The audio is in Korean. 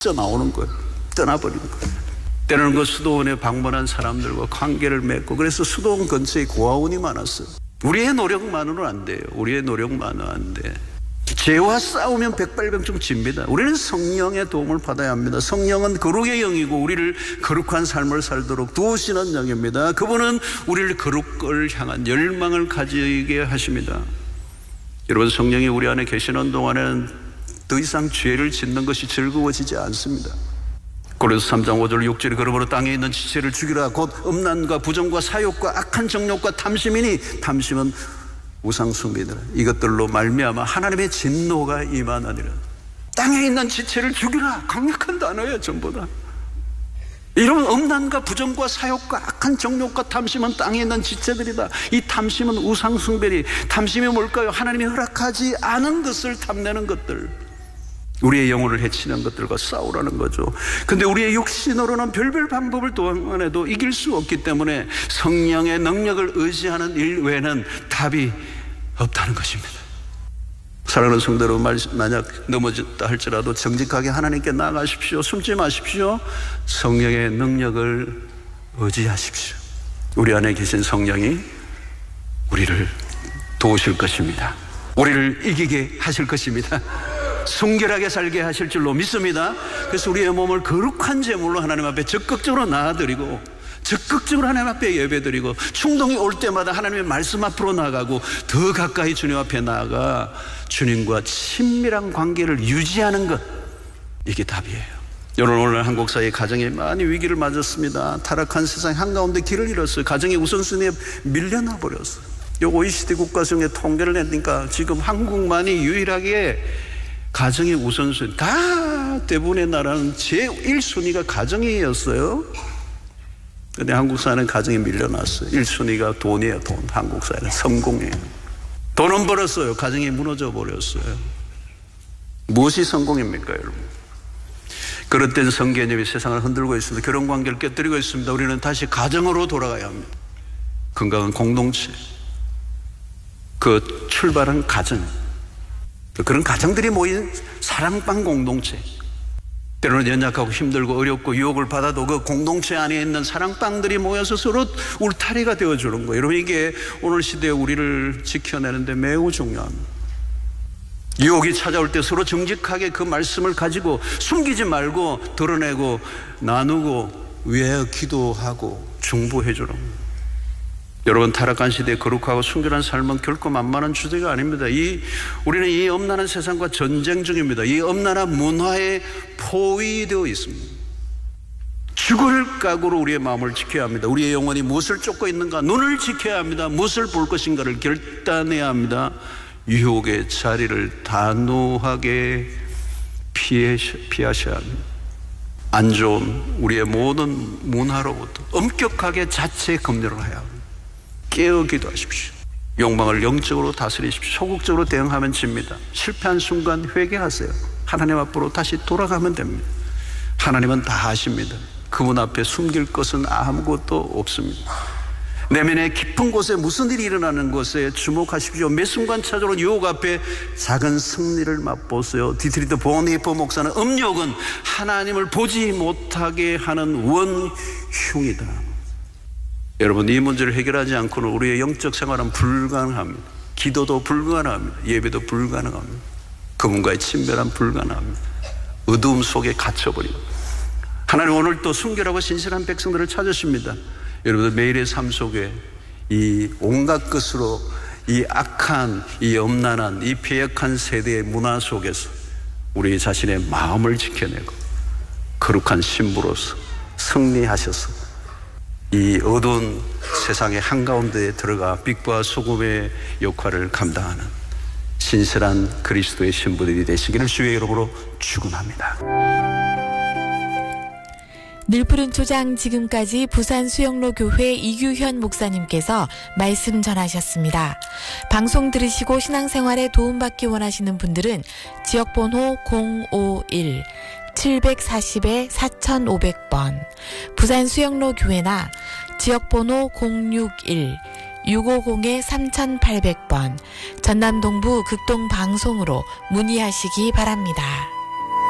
나오는 거예요. 떠나버리는 거예요. 때로는 그 수도원에 방문한 사람들과 관계를 맺고, 그래서 수도원 근처에 고아원이 많았어요. 우리의 노력만으로는 안 돼요. 우리의 노력만으로는 안 돼. 죄와 싸우면 백발백중 집니다. 우리는 성령의 도움을 받아야 합니다. 성령은 거룩의 영이고 우리를 거룩한 삶을 살도록 도우시는 영입니다. 그분은 우리를 거룩을 향한 열망을 가지게 하십니다. 여러분, 성령이 우리 안에 계시는 동안에는 더 이상 죄를 짓는 것이 즐거워지지 않습니다. 고린도서 3장 5절 6절에 그러므로 땅에 있는 지체를 죽이라. 곧 음란과 부정과 사욕과 악한 정욕과 탐심이니 탐심은 우상숭배니라. 이것들로 말미암아 하나님의 진노가 임하느니라. 땅에 있는 지체를 죽이라. 강력한 단어예요. 전부 다. 이런 음란과 부정과 사욕과 악한 정욕과 탐심은 땅에 있는 지체들이다. 이 탐심은 우상숭배니, 탐심이 뭘까요? 하나님이 허락하지 않은 것을 탐내는 것들, 우리의 영혼을 해치는 것들과 싸우라는 거죠. 근데 우리의 육신으로는 별별 방법을 동원해도 이길 수 없기 때문에 성령의 능력을 의지하는 일 외에는 답이 없다는 것입니다. 사랑하는 성도 여러분, 만약 넘어졌다 할지라도 정직하게 하나님께 나아가십시오. 숨지 마십시오. 성령의 능력을 의지하십시오. 우리 안에 계신 성령이 우리를 도우실 것입니다. 우리를 이기게 하실 것입니다. 순결하게 살게 하실 줄로 믿습니다. 그래서 우리의 몸을 거룩한 제물로 하나님 앞에 적극적으로 나아드리고, 적극적으로 하나님 앞에 예배드리고, 충동이 올 때마다 하나님의 말씀 앞으로 나가고, 더 가까이 주님 앞에 나아가 주님과 친밀한 관계를 유지하는 것, 이게 답이에요. 여러분, 오늘 한국 사회 가정이 많이 위기를 맞았습니다. 타락한 세상 한가운데 길을 잃었어요. 가정의 우선순위에 밀려나 버렸어요. 요 OECD 국가 중에 통계를 내니까 지금 한국만이 유일하게 가정의 우선순위, 다 대부분의 나라는 제1순위가 가정이었어요. 근데 한국 사회는 가정에 밀려났어요. 1순위가 돈이에요. 돈. 한국 사회는 성공이에요. 돈은 벌었어요. 가정이 무너져 버렸어요. 무엇이 성공입니까, 여러분? 그릇된 성개념이 세상을 흔들고 있습니다. 결혼관계를 깨뜨리고 있습니다. 우리는 다시 가정으로 돌아가야 합니다. 건강한 공동체, 그 출발한 가정, 그런 가정들이 모인 사랑방 공동체, 때로는 연약하고 힘들고 어렵고 유혹을 받아도 그 공동체 안에 있는 사랑방들이 모여서 서로 울타리가 되어주는 거예요. 여러분, 이게 오늘 시대에 우리를 지켜내는데 매우 중요합니다. 유혹이 찾아올 때 서로 정직하게 그 말씀을 가지고 숨기지 말고 드러내고 나누고 위하여 기도하고 중보해 주는 거예요. 여러분, 타락한 시대에 거룩하고 순결한 삶은 결코 만만한 주제가 아닙니다. 우리는 이 엄난한 세상과 전쟁 중입니다. 이 엄난한 문화에 포위되어 있습니다. 죽을 각오로 우리의 마음을 지켜야 합니다. 우리의 영혼이 무엇을 쫓고 있는가, 눈을 지켜야 합니다. 무엇을 볼 것인가를 결단해야 합니다. 유혹의 자리를 단호하게 피하셔야 합니다. 안 좋은 우리의 모든 문화로부터 엄격하게 자체 검열을 해야 합니다. 깨어 기도하십시오. 욕망을 영적으로 다스리십시오. 소극적으로 대응하면 집니다. 실패한 순간 회개하세요. 하나님 앞으로 다시 돌아가면 됩니다. 하나님은 다 아십니다. 그분 앞에 숨길 것은 아무것도 없습니다. 내면의 깊은 곳에 무슨 일이 일어나는 것에 주목하십시오. 매 순간 찾아오는 유혹 앞에 작은 승리를 맛보세요. 디트리트 보니퍼 목사는 음욕은 하나님을 보지 못하게 하는 원흉이다. 여러분, 이 문제를 해결하지 않고는 우리의 영적 생활은 불가능합니다. 기도도 불가능합니다. 예배도 불가능합니다. 그분과의 친밀함 불가능합니다. 어두움 속에 갇혀버리고. 하나님 오늘 또 순결하고 신실한 백성들을 찾으십니다. 여러분들 매일의 삶 속에 이 온갖 것으로 이 악한, 이 엄난한, 이 패역한 세대의 문화 속에서 우리 자신의 마음을 지켜내고 거룩한 신부로서 승리하셔서 이 어두운 세상의 한가운데에 들어가 빛과 소금의 역할을 감당하는 신실한 그리스도의 신부들이 되시기를 주의 이름으로 축원합니다. 늘푸른 초장, 지금까지 부산 수영로 교회 이규현 목사님께서 말씀 전하셨습니다. 방송 들으시고 신앙생활에 도움받기 원하시는 분들은 지역번호 051-740-4500번 부산 수영로 교회나 지역번호 061-650-3800번 전남동부 극동방송으로 문의하시기 바랍니다.